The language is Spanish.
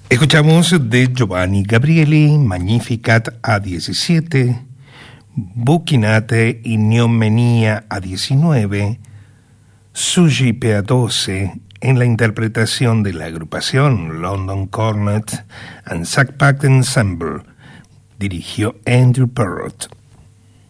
Escuchamos de Giovanni Gabrieli, Magnificat A17, Buchinate Ignomenía A19, Sugipe A12, en la interpretación de la agrupación London Cornet and Sackpack Ensemble. Dirigió Andrew Perrott.